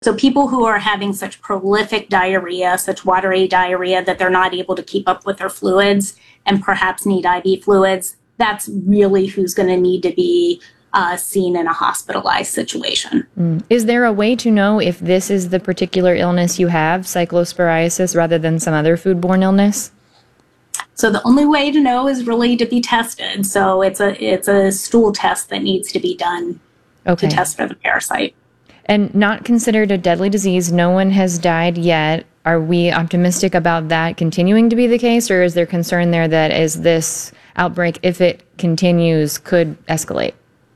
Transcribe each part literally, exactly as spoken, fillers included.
So people who are having such prolific diarrhea, such watery diarrhea that they're not able to keep up with their fluids and perhaps need I V fluids, that's really who's going to need to be uh, seen in a hospitalized situation. Mm. Is there a way to know if this is the particular illness you have, cyclosporiasis, rather than some other foodborne illness? So the only way to know is really to be tested. So it's a it's a stool test that needs to be done okay. to test for the parasite. And not considered a deadly disease. No one has died yet. Are we optimistic about that continuing to be the case, or is there concern there that as this outbreak, if it continues, could escalate?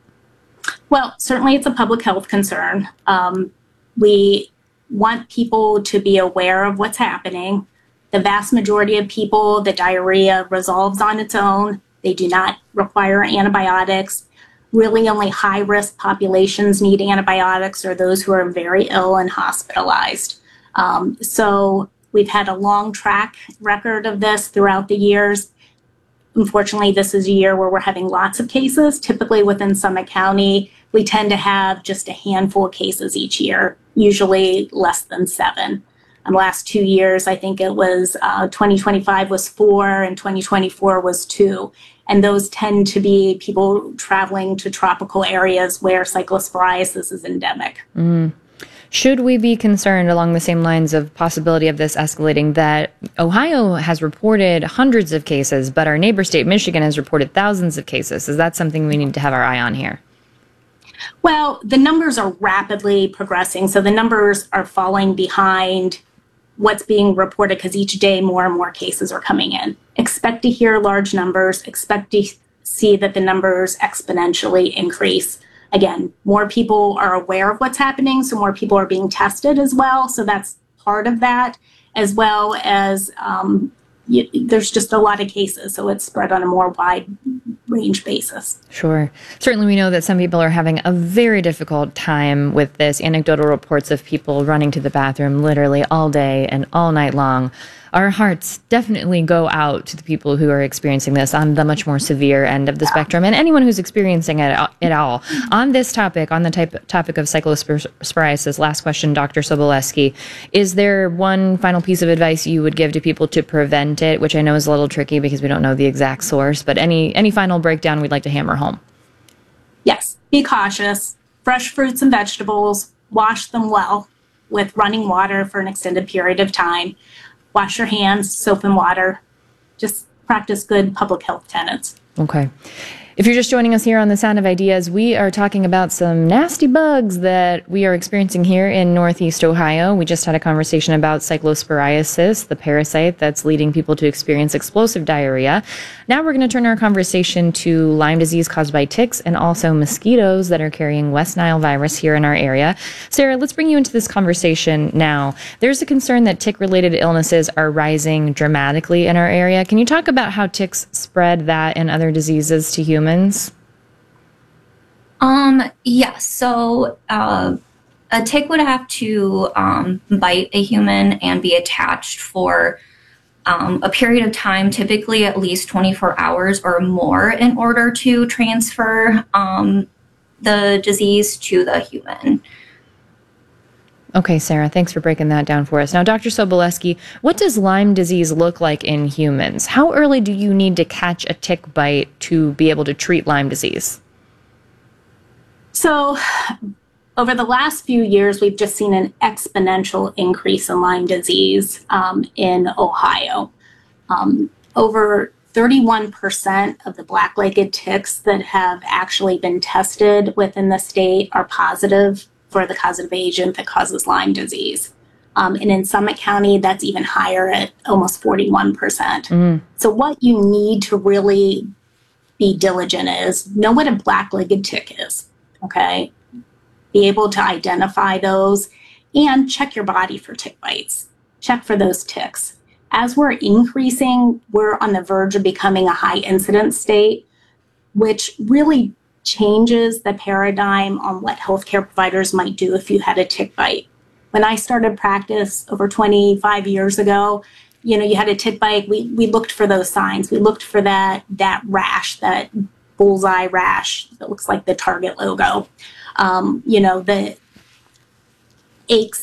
Well, certainly it's a public health concern. Um, we want people to be aware of what's happening. The vast majority of people, the diarrhea resolves on its own. They do not require antibiotics. Really only high-risk populations need antibiotics, or those who are very ill and hospitalized. Um, so we've had a long track record of this throughout the years. Unfortunately, this is a year where we're having lots of cases. Typically within Summit County, we tend to have just a handful of cases each year, usually less than seven. In the last two years, I think it was uh, twenty twenty-five was four and twenty twenty-four was two. And those tend to be people traveling to tropical areas where cyclosporiasis is endemic. Mm. Should we be concerned along the same lines of possibility of this escalating that Ohio has reported hundreds of cases, but our neighbor state, Michigan, has reported thousands of cases? Is that something we need to have our eye on here? Well, the numbers are rapidly progressing. So the numbers are falling behind what's being reported because each day more and more cases are coming in. Expect to hear large numbers, expect to see that the numbers exponentially increase. Again, more people are aware of what's happening, so more people are being tested as well. So that's part of that, as well as um, you, there's just a lot of cases, so it's spread on a more wide range basis. Sure. Certainly we know that some people are having a very difficult time with this. Anecdotal reports of people running to the bathroom literally all day and all night long. Our hearts definitely go out to the people who are experiencing this on the much more severe end of the spectrum, and anyone who's experiencing it at all. On this topic, on the type, topic of cyclosporiasis, last question, Doctor Sobolewski, is there one final piece of advice you would give to people to prevent it, which I know is a little tricky because we don't know the exact source, but any, any final breakdown we'd like to hammer home? Yes, be cautious. Fresh fruits and vegetables, wash them well with running water for an extended period of time. Wash your hands, soap and water. Just practice good public health tenets. Okay. If you're just joining us here on The Sound of Ideas, we are talking about some nasty bugs that we are experiencing here in Northeast Ohio. We just had a conversation about cyclosporiasis, the parasite that's leading people to experience explosive diarrhea. Now we're going to turn our conversation to Lyme disease caused by ticks and also mosquitoes that are carrying West Nile virus here in our area. Sarah, let's bring you into this conversation now. There's a concern that tick-related illnesses are rising dramatically in our area. Can you talk about how ticks spread that and other diseases to humans? Humans? Um, yeah, so uh, a tick would have to um, bite a human and be attached for um, a period of time, typically at least twenty-four hours or more, in order to transfer um, the disease to the human. Okay, Sarah, thanks for breaking that down for us. Now, Doctor Sobolewski, what does Lyme disease look like in humans? How early do you need to catch a tick bite to be able to treat Lyme disease? So, over the last few years, we've just seen an exponential increase in Lyme disease um, in Ohio. Um, over thirty-one percent of the black-legged ticks that have actually been tested within the state are positive for the causative agent that causes Lyme disease. Um, and in Summit County, that's even higher at almost forty-one percent. Mm. So what you need to really be diligent is know what a black-legged tick is, okay? Be able to identify those and check your body for tick bites. Check for those ticks. As we're increasing, we're on the verge of becoming a high incidence state, which really changes the paradigm on what healthcare providers might do if you had a tick bite. When I started practice over twenty-five years ago, you know, you had a tick bite, we, we looked for those signs. We looked for that, that rash, that bullseye rash that looks like the Target logo. Um, you know, the aches